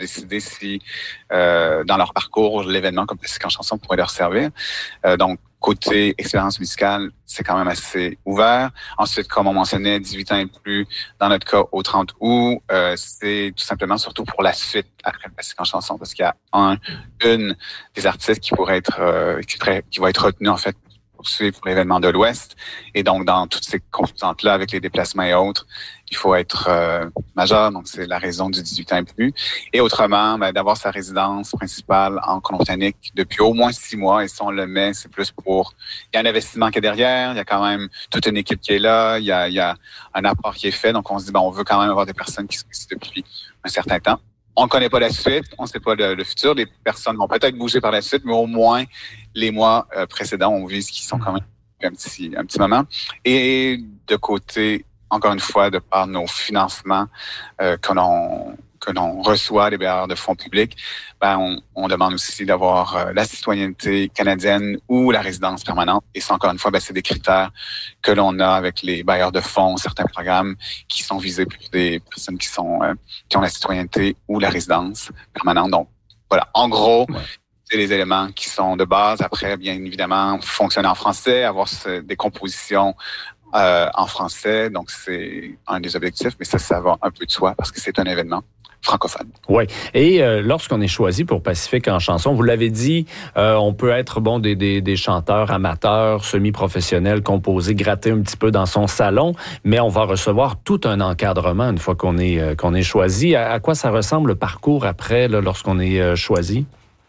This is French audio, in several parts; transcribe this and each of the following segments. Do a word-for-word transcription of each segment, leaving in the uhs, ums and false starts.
décider si, euh, dans leur parcours, l'événement comme Classique en chanson pourrait leur servir. Euh, donc, côté expérience musicale, c'est quand même assez ouvert. Ensuite, comme on mentionnait, dix-huit ans et plus, dans notre cas, au trente août, euh, c'est tout simplement surtout pour la suite après le Classique en chanson, parce qu'il y a un, une des artistes qui pourrait être, euh, qui, serait, qui va être retenue, en fait, pour l'événement de l'Ouest. Et donc, dans toutes ces composantes-là, avec les déplacements et autres, il faut être euh, majeur. Donc, c'est la raison du dix-huit ans et plus. Et autrement, ben, d'avoir sa résidence principale en Colombie-Britannique depuis au moins six mois. Et si on le met, c'est plus pour... Il y a un investissement qui est derrière. Il y a quand même toute une équipe qui est là. Il y a, il y a un apport qui est fait. Donc, on se dit, ben, on veut quand même avoir des personnes qui sont ici depuis un certain temps. On ne connaît pas la suite, on ne sait pas le, le futur. Les personnes vont peut-être bouger par la suite, mais au moins, les mois euh, précédents, on vise qu'ils sont quand même un petit, un petit moment. Et de côté, encore une fois, de par nos financements euh, que l'on que l'on reçoit, les bailleurs de fonds publics, ben on, on demande aussi d'avoir euh, la citoyenneté canadienne ou la résidence permanente. Et ça, encore une fois, ben, c'est des critères que l'on a avec les bailleurs de fonds, certains programmes qui sont visés pour des personnes qui sont euh, qui ont la citoyenneté ou la résidence permanente. Donc, voilà, en gros, ouais. C'est les éléments qui sont de base. Après, bien évidemment, fonctionner en français, avoir ce, des compositions euh, en français. Donc, c'est un des objectifs, mais ça, ça va un peu de soi parce que c'est un événement francophone. Oui. Et euh, lorsqu'on est choisi pour Pacifique en chanson, vous l'avez dit, euh, on peut être bon des, des, des chanteurs amateurs, semi-professionnels, composer, gratter un petit peu dans son salon, mais on va recevoir tout un encadrement une fois qu'on est euh, qu'on est choisi. À, à quoi ça ressemble le parcours après, là, lorsqu'on est euh, choisi?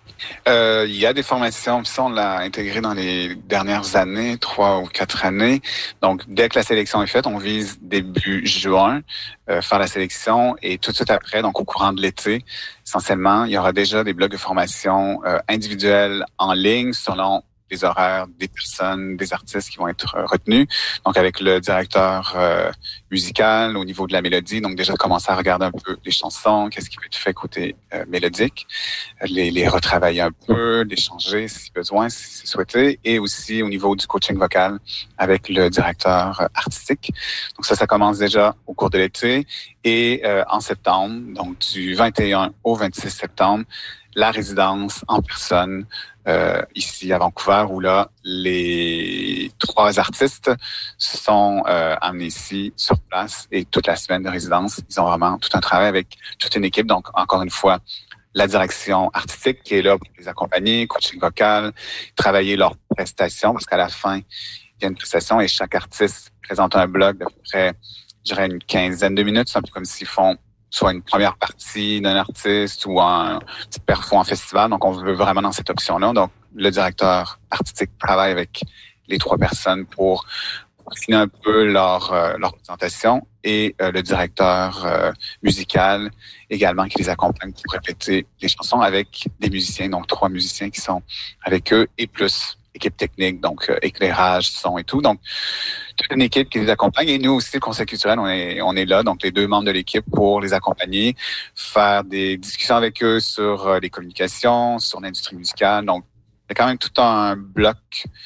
Euh, il y a des formations, puis ça, on l'a intégré dans les dernières années, trois ou quatre années. Donc, dès que la sélection est faite, on vise début juin, euh, faire la sélection et tout de suite après, donc au courant de l'été, essentiellement, il y aura déjà des blocs de formation euh, individuels en ligne selon les horaires des personnes, des artistes qui vont être euh, retenus. Donc, avec le directeur euh, musical au niveau de la mélodie, donc déjà commencer à regarder un peu les chansons, qu'est-ce qui peut être fait côté euh, mélodique, les, les retravailler un peu, les changer si besoin, si c'est souhaité, et aussi au niveau du coaching vocal avec le directeur euh, artistique. Donc ça, ça commence déjà au cours de l'été. Et euh, en septembre, donc du vingt et un au vingt-six septembre, la résidence en personne euh, ici à Vancouver, où là, les trois artistes sont euh, amenés ici sur place et toute la semaine de résidence, ils ont vraiment tout un travail avec toute une équipe. Donc, encore une fois, la direction artistique qui est là pour les accompagner, coaching vocal, travailler leurs prestations, parce qu'à la fin, il y a une prestation et chaque artiste présente un bloc d'à peu près, je dirais, une quinzaine de minutes. C'est un peu comme s'ils font soit une première partie d'un artiste ou un petit perfo en festival. Donc, on veut vraiment dans cette option-là. Donc, le directeur artistique travaille avec les trois personnes pour affiner un peu leur, euh, leur présentation et euh, le directeur euh, musical également qui les accompagne pour répéter les chansons avec des musiciens, donc trois musiciens qui sont avec eux et plus équipe technique, donc euh, éclairage, son et tout. Donc, toute une équipe qui les accompagne. Et nous aussi, le Conseil culturel, on est, on est là, donc les deux membres de l'équipe pour les accompagner, faire des discussions avec eux sur euh, les communications, sur l'industrie musicale. Donc, il y a quand même tout un bloc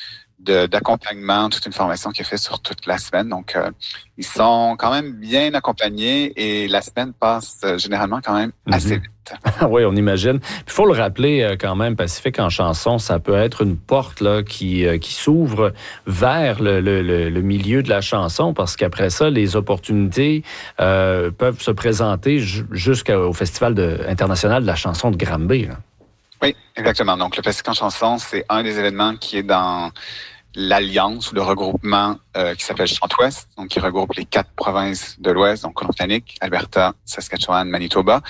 de, d'accompagnement, toute une formation qui est faite sur toute la semaine. Donc, euh, ils sont quand même bien accompagnés et la semaine passe euh, généralement quand même mm-hmm. assez vite. Oui, on imagine. Il faut le rappeler euh, quand même, Pacifique en chanson, ça peut être une porte là qui, euh, qui s'ouvre vers le, le, le, le milieu de la chanson parce qu'après ça, les opportunités euh, peuvent se présenter j- jusqu'au Festival de, international de la chanson de Granby. Là. Oui, exactement. Donc, le Pacifique en chanson, c'est un des événements qui est dans l'alliance ou le regroupement euh, qui s'appelle Chante-Ouest, donc qui regroupe les quatre provinces de l'Ouest, donc Colombie-Britannique, Alberta, Saskatchewan, Manitoba.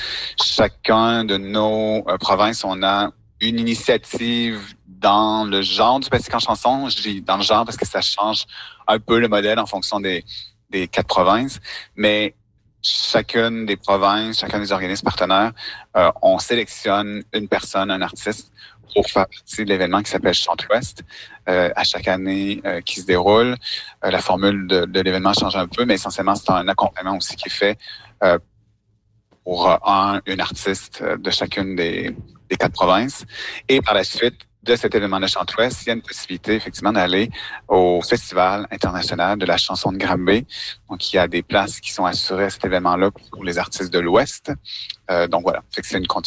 Chacun de nos euh, provinces, on a une initiative dans le genre du Pacifique en chanson. Je dis dans le genre parce que ça change un peu le modèle en fonction des, des quatre provinces, mais chacune des provinces, chacun des organismes partenaires, euh, on sélectionne une personne, un artiste, pour faire partie de l'événement qui s'appelle Chante-Ouest, euh, à chaque année euh, qui se déroule. Euh, la formule de, de l'événement change un peu, mais essentiellement, c'est un accompagnement aussi qui est fait euh, pour un, une artiste de chacune des, des quatre provinces. Et par la suite, de cet événement de Chante-Ouest, il y a une possibilité effectivement d'aller au Festival international de la chanson de Granby. Donc, il y a des places qui sont assurées à cet événement-là pour les artistes de l'Ouest. Euh, donc voilà, fait que c'est une continuité.